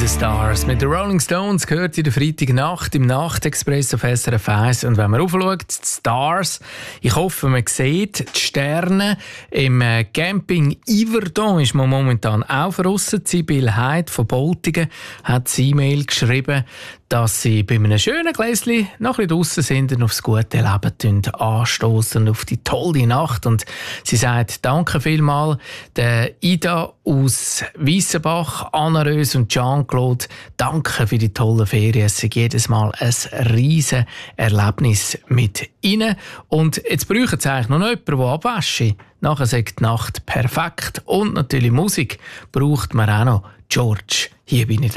Stars mit den Rolling Stones gehört in der Freitagnacht im Nachtexpress auf SRF 1. Und wenn man raufschaut, die Stars, ich hoffe, man sieht die Sterne. Im Camping Yverdon ist man momentan auch draussen. Sibyl Heid von Boltingen hat das E-Mail geschrieben, dass sie bei einem schönen Gläschen noch ein bisschen draussen sind und aufs gute Leben anstoßen, auf die tolle Nacht. Und sie sagt, danke vielmals, der Ida aus Weissenbach, Anna Rös und Jean-Claude, danke für die tollen Ferien. Es ist jedes Mal ein riesen Erlebnis mit ihnen. Und jetzt brauchen sie eigentlich noch jemanden, der abwäscht. Nachher sagt die Nacht perfekt. Und natürlich Musik braucht man auch noch. George, hier bin ich